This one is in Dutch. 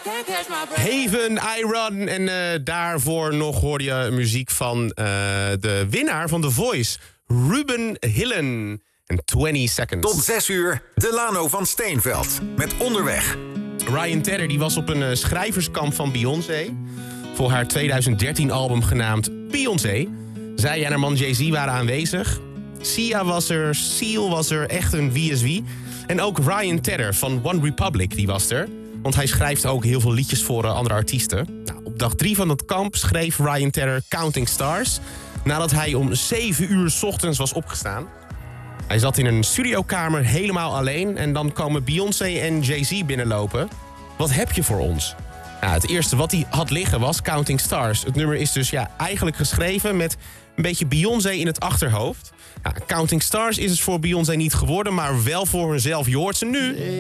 Haven, I Run. En daarvoor nog hoorde je muziek van de winnaar van The Voice, Ruben Hillen. En 20 Seconds. Tot 6 uur, Delano van Steenveld. Met Onderweg. Ryan Tedder die was op een schrijverskamp van Beyoncé. Voor haar 2013-album genaamd Beyoncé. Zij en haar man Jay-Z waren aanwezig. Sia was er, Seal was er, echt een wie is wie. En ook Ryan Tedder van One Republic die was er. Want hij schrijft ook heel veel liedjes voor andere artiesten. Nou, op dag 3 van dat kamp schreef Ryan Tedder Counting Stars. Nadat hij om 7 uur 's ochtends was opgestaan. Hij zat in een studiokamer helemaal alleen. En dan komen Beyoncé en Jay-Z binnenlopen. Wat heb je voor ons? Nou, het eerste wat hij had liggen was Counting Stars. Het nummer is dus eigenlijk geschreven met een beetje Beyoncé in het achterhoofd. Counting Stars is het voor Beyoncé niet geworden, maar wel voor hunzelf. Je hoort ze nu.